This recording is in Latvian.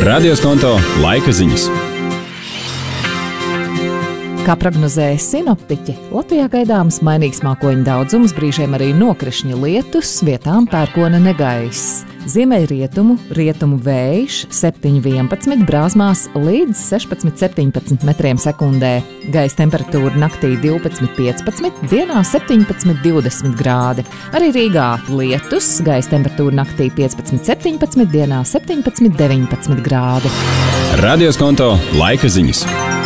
Radioskonto laika ziņas. Kā prognozēja sinoptiķi, Latvijā gaidāms mainīgs mākoņu daudzums, brīžiem arī nokrišņa lietus, vietām pērkona negaiss. Ziemeļrietumu, rietumu vējš 7–11, brāzmās līdz 16–17 metriem sekundē. Gaisa temperatūra naktī 12–15, dienā 17–20 grādi. Arī Rīgā lietus, gaisa temperatūra naktī 15–17, dienā 17–19 grādi. Radioskonto laika ziņas.